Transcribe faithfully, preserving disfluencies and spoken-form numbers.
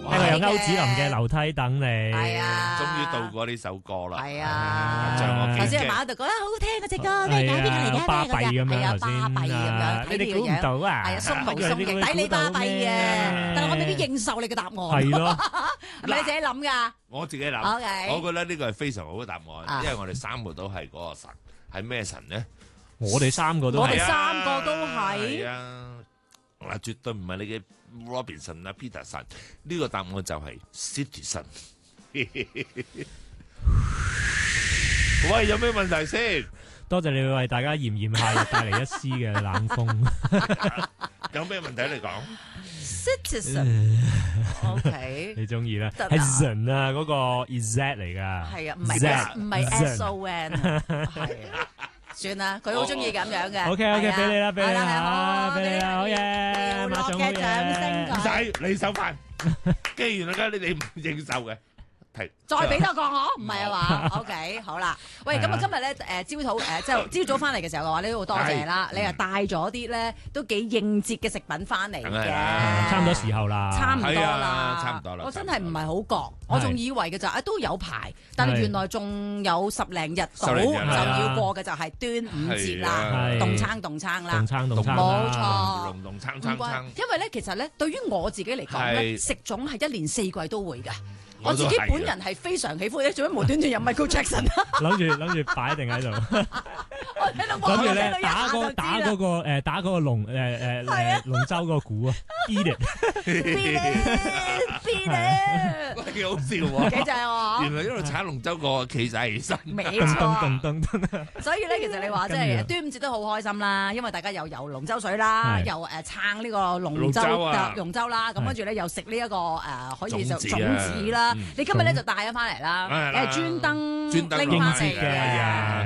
呢個有歐子林嘅樓梯等你。 係啊， 終於到過呢首歌啦。 係啊， 像我頭先幾驚阿馬度講得好聽嗰隻歌，咩解邊個嚟嘅？ 巴閉咁樣係啊， 頭先巴閉咁樣，睇你個你哋估唔樣。 到啊？ 係啊，鬆毛鬆翼，抵你巴閉嘅，但係我未必認受你嘅答案。 係咯， 係咪你自己諗㗎我自己諗， ？OK， 我覺得呢個係非常好嘅答啊案，因為我哋三個都係嗰個神，係咩神咧？ 我哋三個都我哋係啊。 三個都係。 係啊，嗱，絕對唔係你嘅 Robinson 啊 Peter 神，呢個答案就係 City 神。喂，有咩問題先？ 多謝你為大家炎炎夏日帶嚟一絲嘅冷風。 有咩問題你講？ Citizen，OK， 你中意啦， 得啦係神啊，嗰個 is Z 嚟噶。 係啊，唔係 Z S 唔係 Z S O N，係啊，算啦，佢好中意咁樣嘅。 OK OK， 係啊俾你啦，俾你好啦啦， 好俾你啦，好嘢， 要落馬上好嘅掌聲嘢。 唔使你手飯，既然大家你哋唔認受嘅，係再俾多個我，唔係啊嘛？OK，好啦，喂，咁啊今日咧誒朝早誒即係朝早翻嚟嘅時候嘅話咧，都好多謝啦，你又帶咗啲咧都幾應節嘅食品翻嚟梗係嘅， 啦差唔多時候啦， 差唔多係啊啦， 差唔多啦我真係唔係好覺，我仲以為嘅就誒都有排，但係原來仲有十零日到十零就日啦要過嘅就係端午節啦， 係凍撐凍撐啦動。撐動撐冇啦錯龍龍撐唔關撐撐， 因為咧，其實咧，對於我自己嚟講咧， 係食粽係一年四季都會嘅。我我都係自己本人係非常喜歡，你做咩無端端有 Michael Jackson 啊？ 諗住諗住擺定喺度， 我喺度望諗住住咧打個嗰打嗰個誒打嗰個龍誒誒誒龍舟嗰個鼓啊，beat it， 邊咧邊咧， 喂，幾好笑喎！ 幾正喎！ 原來一路踩龍舟個企晒起身， 冇噔噔錯噔。噔噔， 所以咧，其實你話即跟住係端午節都好開心啦，因為大家又游龍舟水啦， 係又誒撐呢個龍舟龍舟啊龍舟啦，咁係跟住咧又食呢一個誒可以就粽子啊粽子啦嗯。 你今日咧就帶咗翻嚟啦， 係啦誒專登專登拎翻嚟攞返嚟嘅係嘅啊。